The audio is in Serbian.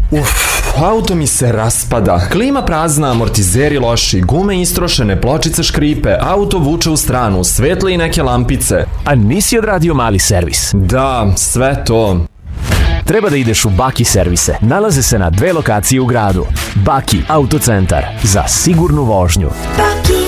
Auto mi se raspada, klima prazna, amortizeri loši, gume istrošene, pločice škripe, auto vuče u stranu, svetle i neke lampice. A nisi odradio mali servis? Da, sve to. Treba da ideš u Baki servise. Nalaze se na 2 lokacije u gradu. Baki autocentar za sigurnu vožnju. Baki.